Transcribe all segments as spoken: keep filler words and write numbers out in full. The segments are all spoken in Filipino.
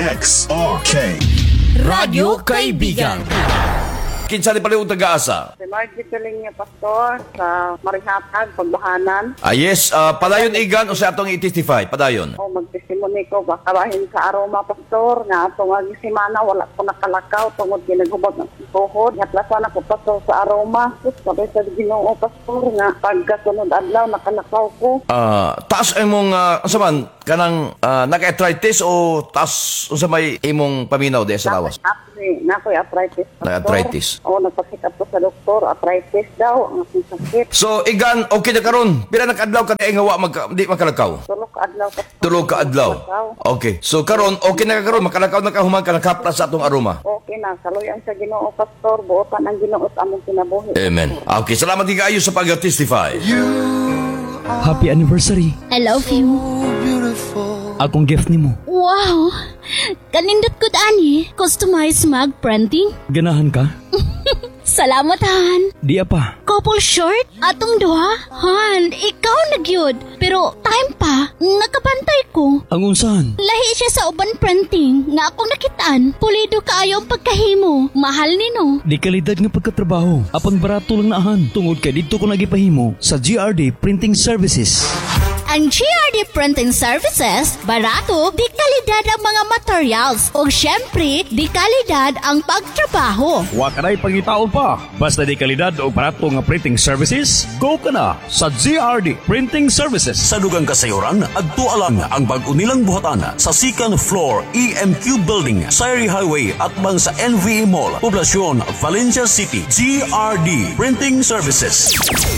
X R K Radyo Kaibigan. Kinsa ni pala yung taga-asa? Si Margie Piling Pastor sa Marihatag, Pagbahanan. Ah, yes. Uh, padayon igan o sa atong i-testify? Padayon. O magtestimony ko, baka bahin sa aroma, Pastor, nga atong agi simana, wala ko nakalakaw, tungod ginagubot ng tuhod. Hatlasan ako, Pastor, sa aroma. Sus, sabay sa Ginoo, Pastor, nga pagkasunod adlaw, nakalakaw ko. Ah, taas imong uh, unsa man kanang uh, naka-arthritis o taas unsa may imong paminaw di sa lawas? Nakoy, nakoy arthritis, Pastor. Na-arthritis. O, nagpasikap ko sa doktor, arthritis daw, ang aking sakit. So, igan, okay na karon. Pila nakadlaw ka di nga wa mag di makalakaw? Tulog ka adlaw, Pastor. Tulog ka adlaw. Okay. So karon okay na ka karon makalakaw na ka human ka nakaplas sa atong aroma. Okay na, saluyan sa Ginoo, Pastor, buotan ang Ginoo at among kinabuhi. Amen. Okay, salamat kayo sa pag-testify. Happy anniversary. I love you. Akong gift nimo. Wow! Kanindot ko ani. Customized mug printing. Ganahan ka? Salamat, Han. Di apa. Couple short? Atong duha? Han, ikaw nagyod. Pero time pa, nakabantay ko. Ang unsahan? Lahi siya sa uban printing nga akong nakitaan. Pulido kaayo ang pagkahimo. Mahal nino. Di kalidad nga pagkatrabaho. Apang barato lang naahan. Tungod kay dito ko nagipahimo sa G R D Printing Services. Ang G R D Printing Services, barato, di kalidad ang mga materials. O syempre, di kalidad ang pagtrabaho. Wa ka na'y pangitaon pa. Basta di kalidad o barato nga printing services, go ka na sa G R D Printing Services. Sa dugang kasayuran, agtualang ang bag-unilang buhatan sa second floor E M Q Building, Sayri Highway at bang sa N V E Mall, Poblacion, Valencia City. G R D Printing Services.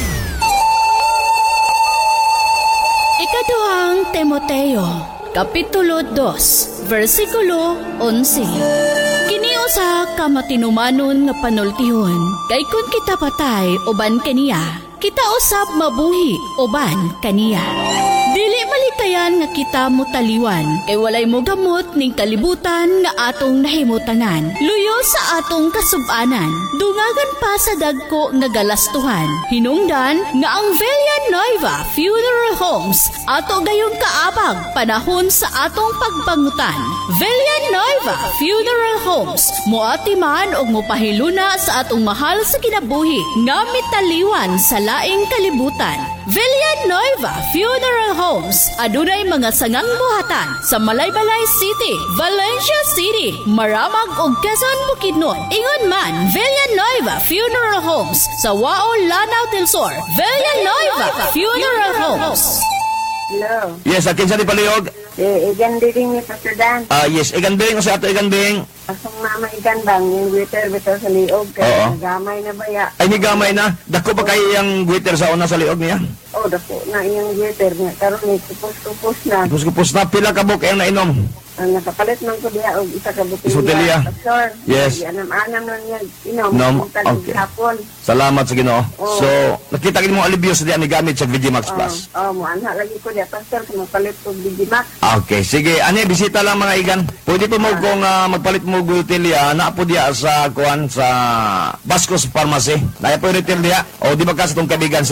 Ikaduhang Timoteo, Kapitulo two, versikulo eleven. Kiniusa ka matinumanon nga panultihon, kay kun kita patay uban kaniya, kita usab mabuhi uban kaniya. Dili malikayan nga kita mo taliwan, kay walay mo gamot ning kalibutan nga atong nahimutanan. Luyo sa atong kasubanan, dungagan pa sa dagko nga galastuhan. Hinungdan nga ang Villanueva Funeral Homes ato gayong kaabag panahon sa atong pagbangutan. Villanueva Funeral Homes moati man og mopahiluna sa atong mahal sa kinabuhi nga mitaliwan sa laing kalibutan. Villanueva Funeral Homes adunay mga sangang buhatan sa Malaybalay City, Valencia City, Maramag ug Quezon, Bukidnon. Ingon man Villanueva Funeral Homes sa Wao, Lanao del Sur. Villanueva Funeral Homes. Hello. Yes, akin sa ni paliog. Eh, igan din ni Pastor Dan. Ah, yes, igan bing o sa ato igan bing. Asong mama igan bang yung waiter bitaw sa liog kay Oo. nagamay na baya. Ay ni gamay na. Dako pa kay yang waiter sa una sa liog niya. Oh, dako na iyang waiter nga karon ni kupos-kupos na. Tapos kupos na pila ka buk ang nainom. Ang nakapalit man ko diha og isa ka Botelya. botelya. Pastor. Yes. Anam-anam lang niya inom. Nom, Tag- okay. Hapon. Salamat sa Ginoo. Oo. So, nakita kini mo alibyo sa diyan ni gamit sa Vigimax Plus. Oh, oh mo anha lagi ko diha Pastor kung mapalit ko Digimax. Okay, sige. Ano bisita lang mga igan. Pwede po mo kung ah, magpalit mo gutilya, na po diya sa kuan sa Bascos Pharmacy. Naya po yung retail diya. O di ba kasi itong kabigan